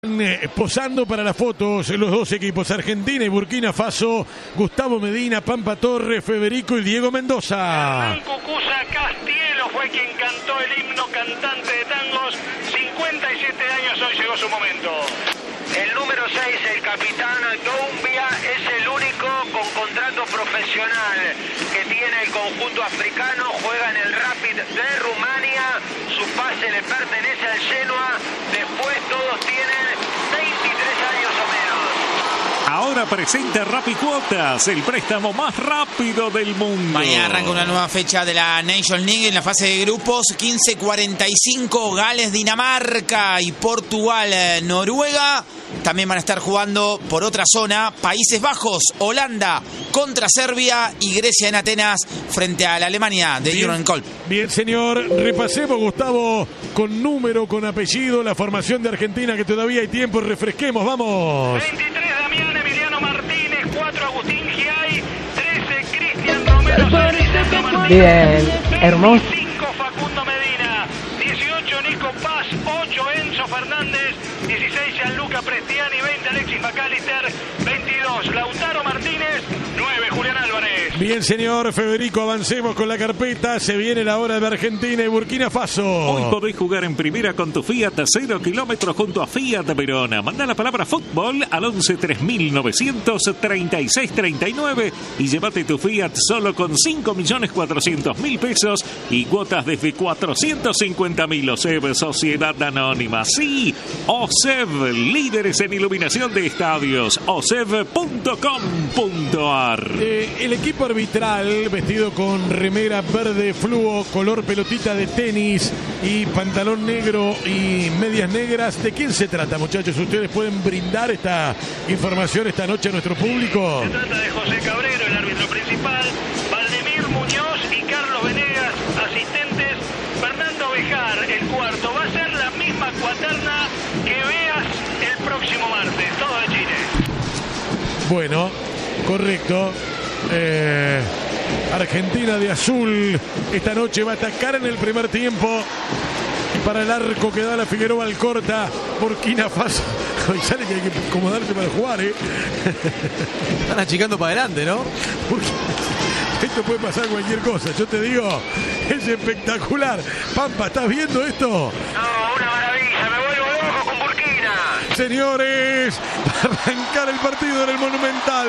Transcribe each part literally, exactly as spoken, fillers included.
Eh, posando para las fotos los dos equipos, Argentina y Burkina Faso, Gustavo Medina, Pampa Torre, Federico y Diego Mendoza. Hernán Cucuza Castielo fue quien cantó el himno, cantante de tangos, cincuenta y siete años, hoy llegó su momento. El número seis, el capitán Doumbia, es el único con contrato profesional que tiene el conjunto africano, juega en el Rapid de Rumania, su pase le pertenece al Genoa, después todos tienen veintitrés años o menos. Ahora presenta Rapicuotas, el préstamo más rápido del mundo. Mañana arranca una nueva fecha de la Nations League en la fase de grupos. quince cuarenta y cinco, Gales, Dinamarca y Portugal, Noruega. También van a estar jugando por otra zona Países Bajos, Holanda contra Serbia y Grecia en Atenas frente a la Alemania de Jürgen Klopp. Bien, señor, repasemos, Gustavo, con número, con apellido, la formación de Argentina, que todavía hay tiempo, refresquemos, vamos. veintitrés, Damián Emiliano Martínez, cuatro, Agustín Giay, trece, Cristian Romero Sanz, Martínez. Bien, hermoso. veinticinco, Facundo Medina, dieciocho, Nico Paz, ocho, Enzo Fernández, dieciséis, Gianluca Prestiani, veinte, Alexis McAllister, veintidós, Lautaro Martínez, nueve, Julián Álvarez. Bien, señor Federico, avancemos con la carpeta. Se viene la hora de Argentina y Burkina Faso. Hoy podés jugar en primera con tu Fiat a cero kilómetros junto a Fiat Verona. Mandá la palabra fútbol al once tres mil novecientos treinta y seis treinta y nueve y llévate tu Fiat solo con cinco millones cuatrocientos mil pesos y cuotas desde cuatrocientos cincuenta mil. OSEB, Sociedad Anónima. Sí, OSEB, líderes en iluminación de estadios. O S E B punto com punto a r. Eh, el equipo arbitral, vestido con remera verde fluo, color pelotita de tenis y pantalón negro y medias negras. ¿De quién se trata, muchachos? ¿Ustedes pueden brindar esta información esta noche a nuestro público? Se trata de José Cabrero, el árbitro principal, Valdemir Muñoz y Carlos Venegas, asistentes, Fernando Bejar, el cuarto. Va a ser la misma cuaterna que veas el próximo martes, todo de Chile. Bueno, correcto. Eh, Argentina de azul esta noche va a atacar en el primer tiempo. Para el arco que da la Figueroa Alcorta, Burkina Faso. Hoy sale que hay que acomodarse para jugar, ¿eh? Están achicando para adelante, ¿no? Porque esto puede pasar cualquier cosa, yo te digo, es espectacular. Pampa, ¿estás viendo esto? No, una maravilla, me vuelvo loco con Burkina. Señores, para arrancar el partido en el Monumental.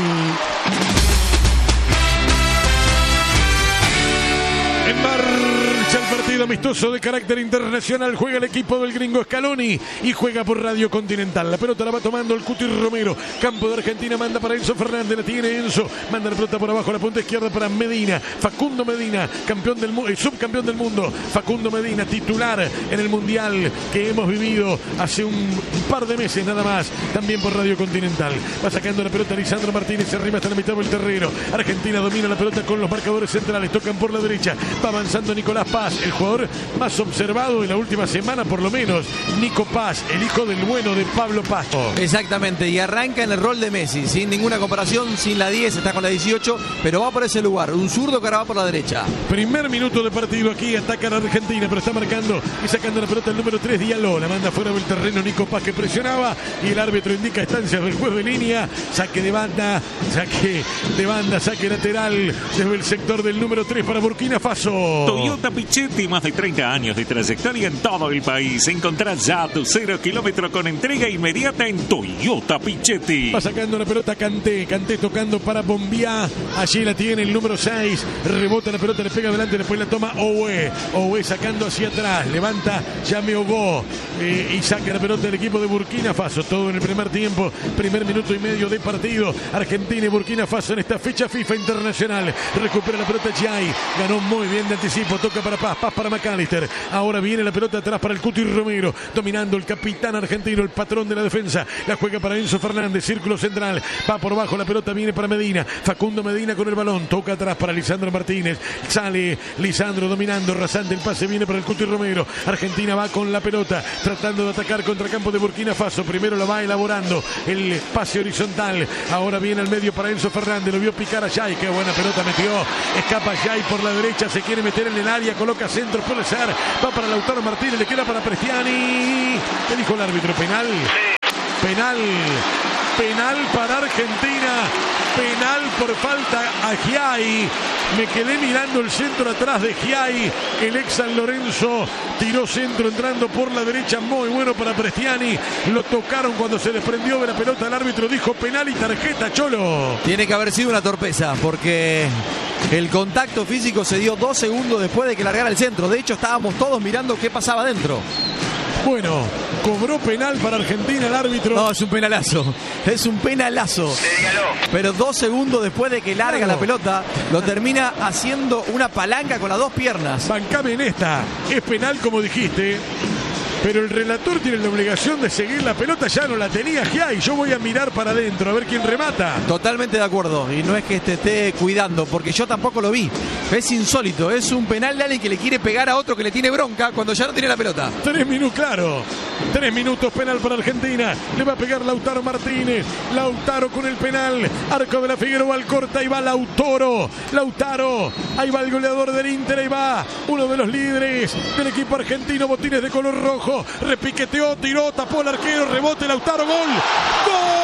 En marcha el partido amistoso de carácter internacional. Juega el equipo del gringo Scaloni y juega por Radio Continental. La pelota la va tomando el Cuti Romero. Campo de Argentina, manda para Enzo Fernández. La tiene Enzo. Manda la pelota por abajo, la punta izquierda para Medina. Facundo Medina, campeón del mundo, subcampeón del mundo. Facundo Medina, titular en el Mundial que hemos vivido hace un, un par de meses nada más. También por Radio Continental. Va sacando la pelota Lisandro Martínez. Se arriba hasta la mitad del terreno. Argentina domina la pelota con los marcadores centrales. Tocan por la derecha. Va avanzando Nicolás Paz, el jugador más observado en la última semana, por lo menos. Nico Paz, el hijo del bueno de Pablo Paz. Exactamente, y arranca en el rol de Messi, sin ninguna comparación, sin la diez, está con la dieciocho, pero va por ese lugar, un zurdo que ahora va por la derecha. Primer minuto de partido aquí, ataca la Argentina, pero está marcando y sacando la pelota el número tres, Diallo, la manda fuera del terreno Nico Paz, que presionaba, y el árbitro indica estancias del juez de línea, saque de banda, saque de banda, saque lateral desde el sector del número tres para Burkina Faso. Toyota Pichetti, más de treinta años de trayectoria en todo el país. Encontrá ya tu cero kilómetro con entrega inmediata en Toyota Pichetti. Va sacando la pelota Kanté, Kanté tocando para Bombiá. Allí la tiene el número seis. Rebota la pelota, le pega adelante, después la toma Owe. Owe sacando hacia atrás, levanta Yameogó eh, y saca la pelota del equipo de Burkina Faso. Todo en el primer tiempo, primer minuto y medio de partido. Argentina y Burkina Faso en esta fecha FIFA internacional. Recupera la pelota Giay, ganó muy bien de anticipo, toca para Paz, Paz para McAllister. Ahora viene la pelota atrás para el Cuti Romero, dominando el capitán argentino, el patrón de la defensa. La juega para Enzo Fernández, círculo central, va por bajo, la pelota viene para Medina. Facundo Medina con el balón, toca atrás para Lisandro Martínez. Sale Lisandro dominando, rasante el pase, viene para el Cuti Romero. Argentina va con la pelota, tratando de atacar contra campo de Burkina Faso. Primero lo va elaborando el pase horizontal. Ahora viene al medio para Enzo Fernández, lo vio picar a Giay, qué buena pelota metió. Escapa Giay por la derecha, se quiere meter en el área, coloca toca centro, puede ser, va para Lautaro Martínez, le queda para Prestiani. ¿Qué dijo el árbitro? ¿Penal? Penal, penal para Argentina, penal por falta a Giai. Me quedé mirando el centro atrás de Giai, el ex San Lorenzo tiró centro entrando por la derecha, muy bueno para Prestiani. Lo tocaron cuando se desprendió de la pelota, el árbitro dijo penal y tarjeta, Cholo. Tiene que haber sido una torpeza, porque el contacto físico se dio dos segundos después de que largara el centro. De hecho, estábamos todos mirando qué pasaba adentro. Bueno, cobró penal para Argentina el árbitro. No, es un penalazo. Es un penalazo. Pero dos segundos después de que larga claro. la pelota, lo termina haciendo una palanca con las dos piernas. Bancame en esta. Es penal, como dijiste. Pero el relator tiene la obligación de seguir la pelota, ya no la tenía Giai. Yo voy a mirar para adentro a ver quién remata. Totalmente de acuerdo. Y no es que te esté cuidando, porque yo tampoco lo vi. Es insólito. Es un penal de alguien que le quiere pegar a otro que le tiene bronca cuando ya no tiene la pelota. Tres minutos, claro. Tres minutos penal para Argentina. Le va a pegar Lautaro Martínez. Lautaro con el penal. Arco de la Figueroa al corta. Ahí va Lautaro. Lautaro. Ahí va el goleador del Inter. Ahí va uno de los líderes del equipo argentino. Botines de color rojo. Repiqueteó, tiró, tapó el arquero. Rebote, Lautaro. Gol. ¡Gol!